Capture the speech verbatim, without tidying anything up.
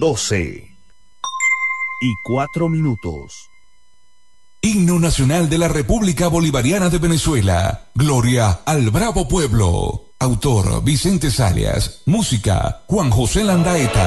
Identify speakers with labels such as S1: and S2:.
S1: doce y cuatro minutos.
S2: Himno Nacional de la República Bolivariana de Venezuela. Gloria al bravo pueblo. Autor Vicente Salias. Música Juan José Landaeta.